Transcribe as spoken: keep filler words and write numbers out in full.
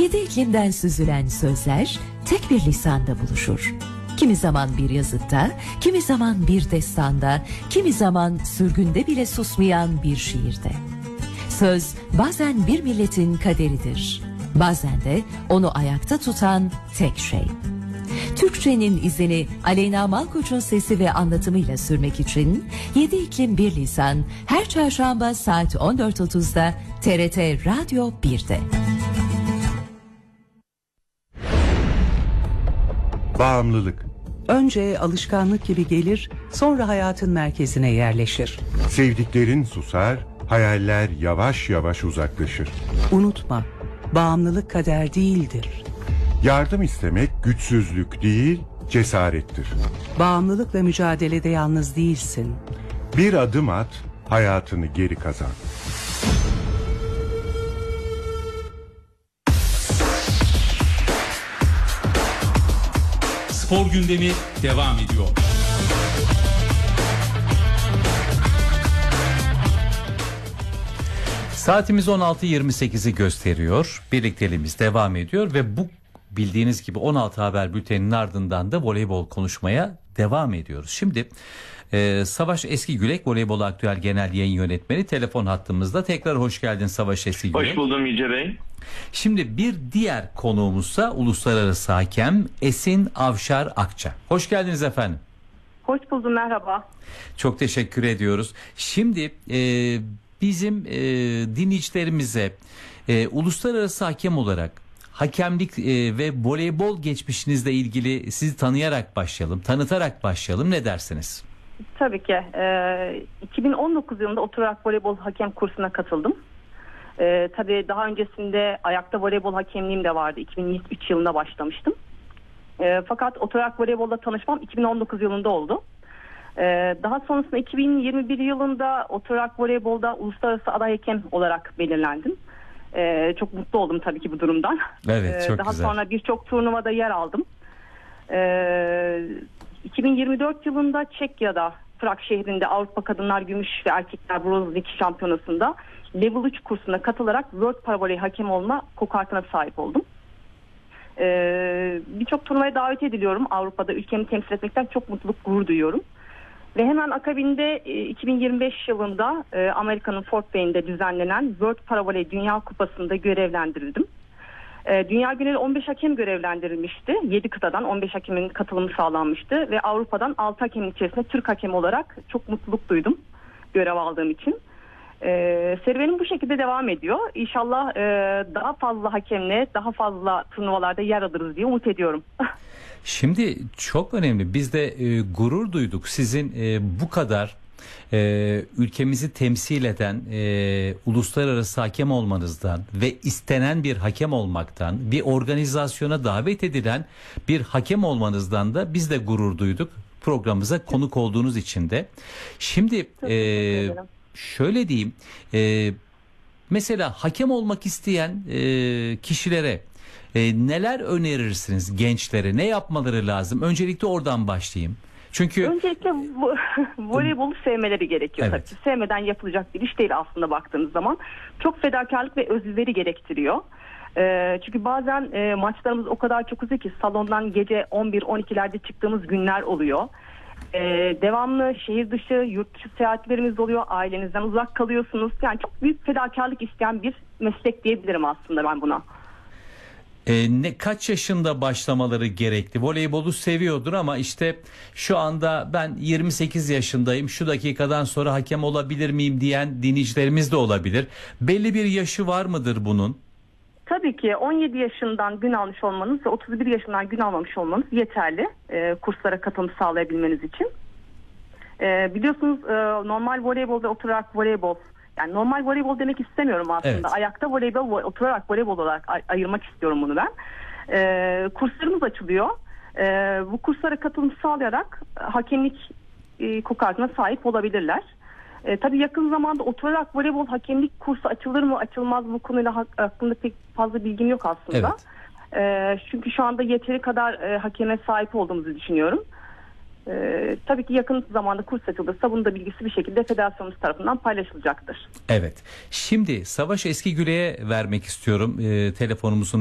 Yedi iklimden süzülen sözler tek bir lisanda buluşur. Kimi zaman bir yazıtta, kimi zaman bir destanda, kimi zaman sürgünde bile susmayan bir şiirde. Söz bazen bir milletin kaderidir. Bazen de onu ayakta tutan tek şey. Türkçenin izini Aleyna Malkoç'un sesi ve anlatımıyla sürmek için Yedi İklim Bir Lisan her çarşamba saat on dört otuzda T R T Radyo bir'de. Bağımlılık. Önce alışkanlık gibi gelir, sonra hayatın merkezine yerleşir. Sevdiklerin susar, hayaller yavaş yavaş uzaklaşır. Unutma, bağımlılık kader değildir. Yardım istemek güçsüzlük değil, cesarettir. Bağımlılıkla mücadelede yalnız değilsin. Bir adım at, hayatını geri kazan. Spor gündemi devam ediyor. Saatimiz on altı yirmi sekizi gösteriyor. Birlikteliğimiz devam ediyor ve bu bildiğiniz gibi on altı haber bülteninin ardından da voleybol konuşmaya devam ediyoruz. Şimdi e, Savaş Eskigülek, Voleybol Aktüel Genel Yayın Yönetmeni telefon hattımızda. Tekrar hoş geldin Savaş Eskigülek. Hoş buldum Yüce Bey. Şimdi bir diğer konuğumuzsa uluslararası hakem Esin Avşar Akça. Hoş geldiniz efendim. Hoş buldum, merhaba. Çok teşekkür ediyoruz. Şimdi e, bizim e, dinleyicilerimize e, uluslararası hakem olarak hakemlik e, ve voleybol geçmişinizle ilgili sizi tanıyarak başlayalım, tanıtarak başlayalım. Ne dersiniz? Tabii ki. E, iki bin on dokuz yılında oturarak voleybol hakem kursuna katıldım. E, tabii daha öncesinde ayakta voleybol hakemliğim de vardı. iki bin üç yılında başlamıştım. E, fakat oturarak voleybolla tanışmam iki bin on dokuz yılında oldu. E, daha sonrasında iki bin yirmi bir yılında oturarak voleybolda uluslararası aday hakem olarak belirlendim. Ee, çok mutlu oldum tabii ki bu durumdan. Evet, çok ee, daha güzel. sonra birçok turnuvada yer aldım. Ee, iki bin yirmi dört yılında Çekya'da Prag şehrinde Avrupa Kadınlar Gümüş ve Erkekler Bronz Lig Şampiyonası'nda Level üç kursuna katılarak World Paravoley hakem olma kokartına sahip oldum. Ee, birçok turnuvaya davet ediliyorum. Avrupa'da ülkemi temsil etmekten çok mutluluk, gurur duyuyorum. Ve hemen akabinde iki bin yirmi beş yılında Amerika'nın Fort Wayne'de düzenlenen World Paravoley Dünya Kupası'nda görevlendirildim. Dünya geneli on beş hakem görevlendirilmişti. yedi kıtadan on beş hakemin katılımı sağlanmıştı. Ve Avrupa'dan altı hakemin içerisinde Türk hakem olarak çok mutluluk duydum görev aldığım için. Serüvenim bu şekilde devam ediyor. İnşallah daha fazla hakemle daha fazla turnuvalarda yer alırız diye umut ediyorum. Şimdi çok önemli. Biz de e, gurur duyduk sizin e, bu kadar e, ülkemizi temsil eden e, uluslararası hakem olmanızdan ve istenen bir hakem olmaktan, bir organizasyona davet edilen bir hakem olmanızdan da biz de gurur duyduk. Programımıza konuk olduğunuz için de. Şimdi e, şöyle diyeyim, e, mesela hakem olmak isteyen e, kişilere E, neler önerirsiniz gençlere? Ne yapmaları lazım? Öncelikle oradan başlayayım. Çünkü öncelikle bu, voleybolu sevmeleri gerekiyor. Evet. Tabii. Sevmeden yapılacak bir iş değil aslında baktığınız zaman. Çok fedakarlık ve özveri gerektiriyor. E, çünkü bazen e, maçlarımız o kadar çok uzun ki salondan gece on bir on ikilerde çıktığımız günler oluyor. E, devamlı şehir dışı, yurt dışı seyahatlerimiz oluyor. Ailenizden uzak kalıyorsunuz. Yani çok büyük fedakarlık isteyen bir meslek diyebilirim aslında ben buna. E, ne kaç yaşında başlamaları gerekli? Voleybolu seviyordur ama işte şu anda ben yirmi sekiz yaşındayım. Şu dakikadan sonra hakem olabilir miyim diyen dinleyicilerimiz de olabilir. Belli bir yaşı var mıdır bunun? Tabii ki on yedi yaşından gün almış olmanız ve otuz bir yaşından gün almamış olmanız yeterli e, kurslara katılım sağlayabilmeniz için. E, biliyorsunuz e, normal voleybol ve oturarak voleybol, yani normal voleybol demek istemiyorum aslında. Evet. Ayakta voleybol, oturarak voleybol olarak ay- ayırmak istiyorum bunu ben. E, kurslarımız açılıyor. E, bu kurslara katılım sağlayarak hakemlik e, kokartına sahip olabilirler. E, tabii yakın zamanda oturarak voleybol hakemlik kursu açılır mı açılmaz mı bu konuyla ha- hakkında pek fazla bilgim yok aslında. Evet. E, çünkü şu anda yeteri kadar e, hakeme sahip olduğumuzu düşünüyorum. Ee, tabii ki yakın zamanda kurs açılırsa bunun da bilgisi bir şekilde federasyonumuz tarafından paylaşılacaktır. Evet. Şimdi Savaş Eskigülek'e vermek istiyorum e, telefonumuzun